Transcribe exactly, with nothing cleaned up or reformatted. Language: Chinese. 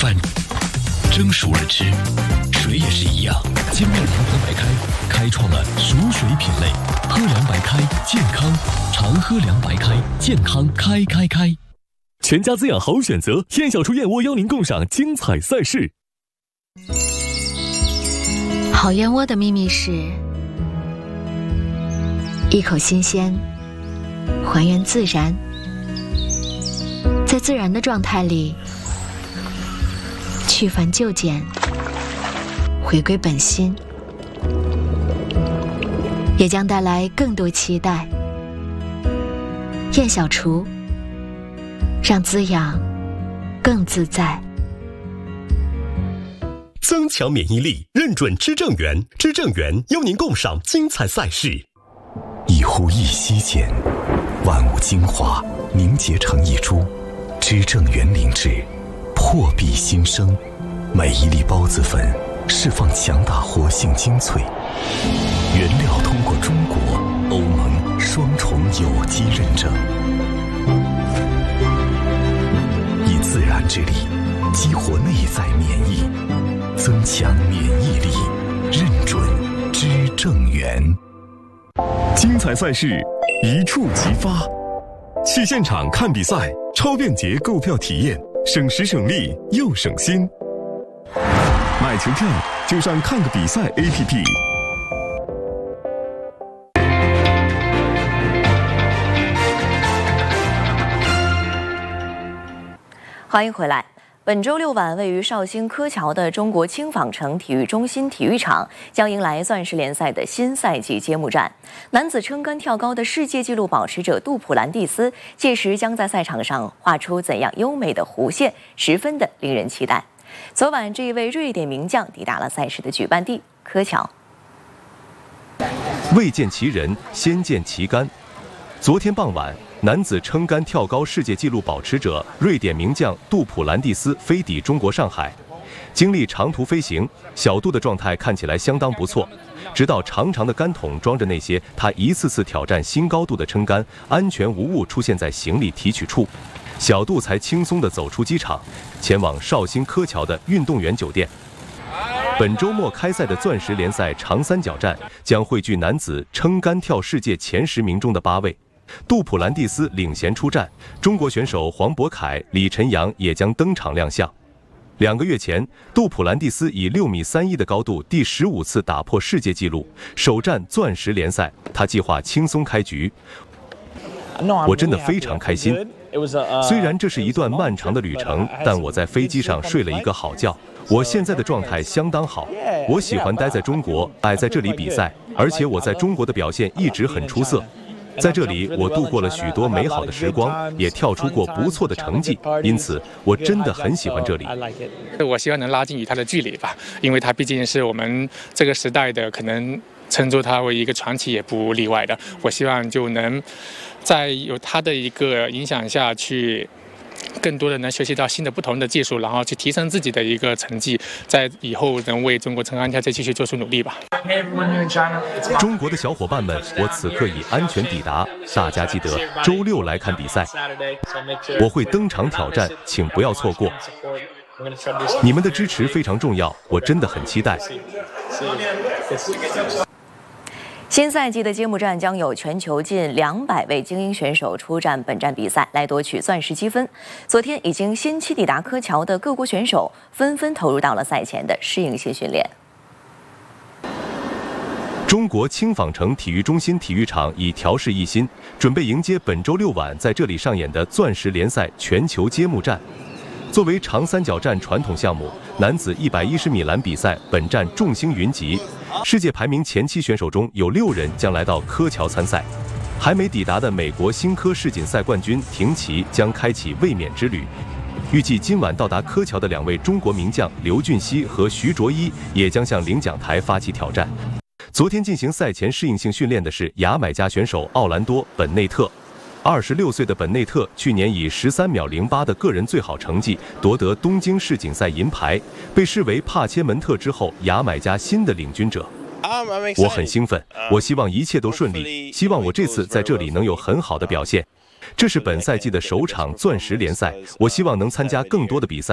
饭蒸熟了吃，水也是一样。金麦郎白白开，开创了熟水品类。喝凉白开，健康，常喝凉白开，健康开开开。全家滋养好选择，燕小厨燕窝邀您共赏精彩赛事。 好燕窝的秘密是一口新鲜，还原自然，在自然的状态里去繁就简，回归本心，也将带来更多期待。燕小厨，让滋养更自在。 增强免疫力，认准知正源，知正源邀您共赏精彩赛事。 一呼一吸间，万物精华凝结成一株，知正源灵芝破壁新生，每一粒孢子粉释放强大活性精粹，原料通过中国、欧盟双重有机认证，以自然之力激活内在免疫，增强免疫力，认准知正源。 精彩赛事一触即发，去现场看比赛，超便捷购票体验，省时省力又省心。买球票就上看个比赛 A P P。 欢迎回来。本周六晚，位于绍兴柯桥的中国轻纺城体育中心体育场将迎来钻石联赛的新赛季揭幕战。男子撑杆跳高的世界纪录保持者杜普兰蒂斯，届时将在赛场上画出怎样优美的弧线，十分的令人期待。昨晚，这一位瑞典名将抵达了赛事的举办地柯桥。 未见其人，先见其杆。昨天傍晚，男子撑杆跳高世界纪录保持者瑞典名将杜普兰蒂斯飞抵中国上海，经历长途飞行，小杜的状态看起来相当不错。直到长长的杆筒装着那些他一次次挑战新高度的撑杆，安全无误出现在行李提取处，小杜才轻松地走出机场，前往绍兴柯桥的运动员酒店。本周末开赛的钻石联赛长三角战将汇聚男子撑杆跳世界前十名中的八位。杜普兰蒂斯领衔出战，中国选手黄博凯、李晨阳也将登场亮相。两个月前，杜普兰蒂斯以六米三一的高度第十五次打破世界纪录，首战钻石联赛，他计划轻松开局。我真的非常开心，虽然这是一段漫长的旅程，但我在飞机上睡了一个好觉。我现在的状态相当好，我喜欢待在中国，爱在这里比赛，而且我在中国的表现一直很出色。在这里，我度过了许多美好的时光，也跳出过不错的成绩，因此我真的很喜欢这里。 我希望能拉近与他的距离吧，因为他毕竟是我们这个时代的，可能称作他为一个传奇也不例外的。我希望就能在有他的一个影响下去，更多的能学习到新的不同的技术，然后去提升自己的一个成绩，在以后能为中国撑杆跳再继续做出努力吧。 中国的小伙伴们，我此刻已安全抵达，大家记得周六来看比赛，我会登场挑战，请不要错过。你们的支持非常重要，我真的很期待。 新赛季的揭幕战将有全球近两百位精英选手出战本站比赛，来夺取钻石积分。昨天已经先期抵达柯桥的各国选手纷纷投入到了赛前的适应性训练。 中国轻纺城体育中心体育场已调试一新，准备迎接本周六晚在这里上演的钻石联赛全球揭幕战。作为长三角战传统项目，男子一百一十米栏比赛本站众星云集，世界排名前七选手中有六人将来到柯桥参赛。还没抵达的美国新科世锦赛冠军廷奇将开启卫冕之旅。预计今晚到达柯桥的两位中国名将刘俊熙和徐卓一也将向领奖台发起挑战。昨天进行赛前适应性训练的是牙买加选手奥兰多·本内特。二十六岁的本内特去年以十三秒零八的个人最好成绩夺得东京世锦赛银牌，被视为帕切门特之后牙买加新的领军者。我很兴奋，我希望一切都顺利，希望我这次在这里能有很好的表现。这是本赛季的首场钻石联赛，我希望能参加更多的比赛。